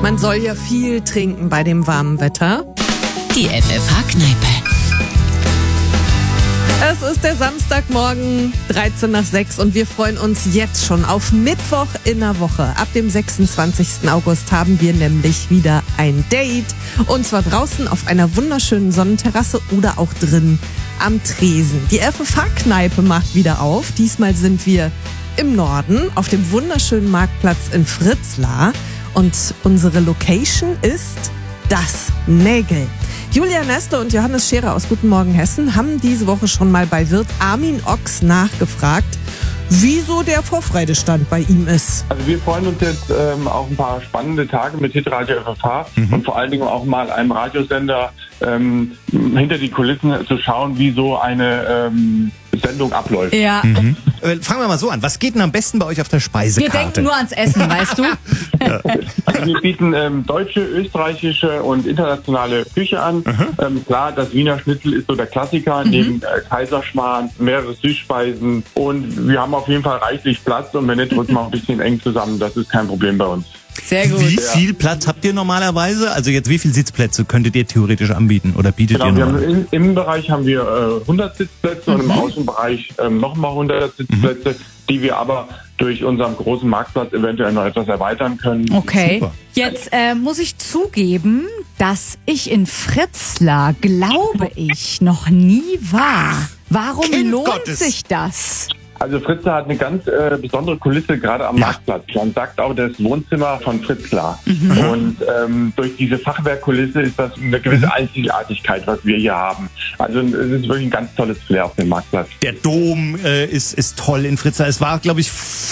Man soll ja viel trinken bei dem warmen Wetter. Die FFH-Kneipe. Es ist der Samstagmorgen, 6:13 und wir freuen uns jetzt schon auf Mittwoch in der Woche. Ab dem 26. August haben wir nämlich wieder ein Date. Und zwar draußen auf einer wunderschönen Sonnenterrasse oder auch drin am Tresen. Die FFH-Kneipe macht wieder auf. Diesmal sind wir im Norden auf dem wunderschönen Marktplatz in Fritzlar. Und unsere Location ist das Nägel. Julia Nestle und Johannes Scherer aus Guten Morgen Hessen haben diese Woche schon mal bei Wirt Armin Ochs nachgefragt, wieso der Vorfreudestand bei ihm ist. Also wir freuen uns jetzt auf ein paar spannende Tage mit Hitradio FFH und vor allen Dingen auch mal einem Radiosender hinter die Kulissen zu schauen, wie so eine Sendung abläuft. Ja. Fangen wir mal so an. Was geht denn am besten bei euch auf der Wir Speisekarte? denken nur ans Essen, weißt du? Also wir bieten deutsche, österreichische und internationale Küche an. Klar, das Wiener Schnitzel ist so der Klassiker, neben Kaiserschmarrn, mehrere Süßspeisen. Und wir haben auf jeden Fall reichlich Platz und wenn nicht, rücken wir auch ein bisschen eng zusammen. Das ist kein Problem bei uns. Sehr gut. Wie viel Platz habt ihr normalerweise? Also jetzt, wie viele Sitzplätze könntet ihr theoretisch anbieten oder bietet ihr Genau, wir normalerweise? haben im Innenbereich haben wir 100 Sitzplätze und im Außenbereich nochmal 100 Sitzplätze, die wir aber durch unseren großen Marktplatz eventuell noch etwas erweitern können. Okay. Super. Jetzt muss ich zugeben, dass ich in Fritzlar, glaube ich, noch nie war. Warum Kind lohnt Gottes. sich das? Also Fritzlar hat eine ganz besondere Kulisse, gerade am Marktplatz. Man sagt auch das Wohnzimmer von Fritzlar. Und durch diese Fachwerkkulisse ist das eine gewisse Einzigartigkeit, was wir hier haben. Also es ist wirklich ein ganz tolles Flair auf dem Marktplatz. Der Dom ist toll in Fritzlar. Es war, glaube ich,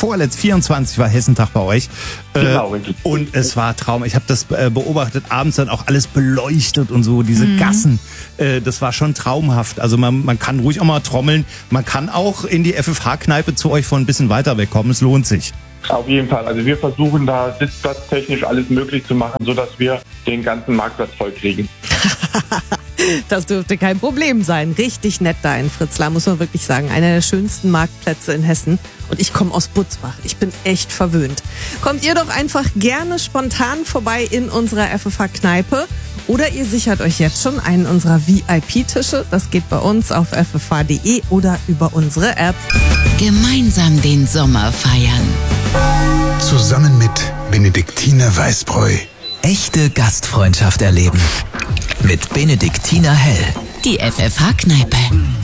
24 war Hessentag bei euch. Genau, richtig. Und es war Traum. Ich habe das beobachtet, abends dann auch alles beleuchtet und so, diese Gassen. Das war schon traumhaft. Also man kann ruhig auch mal trommeln. Man kann auch in die FFH-Kneipe zu euch von ein bisschen weiter wegkommen. Es lohnt sich. Auf jeden Fall. Also wir versuchen da sitzplatztechnisch alles möglich zu machen, sodass wir den ganzen Marktplatz voll kriegen. Das dürfte kein Problem sein. Richtig nett da in Fritzlar, muss man wirklich sagen. Einer der schönsten Marktplätze in Hessen. Und ich komme aus Butzbach. Ich bin echt verwöhnt. Kommt ihr doch einfach gerne spontan vorbei in unserer FFH-Kneipe. Oder ihr sichert euch jetzt schon einen unserer VIP-Tische. Das geht bei uns auf ffh.de oder über unsere App. Gemeinsam den Sommer feiern. Zusammen mit Benediktiner Weißbräu. Echte Gastfreundschaft erleben. Mit Benediktiner Hell. Die FFH-Kneipe.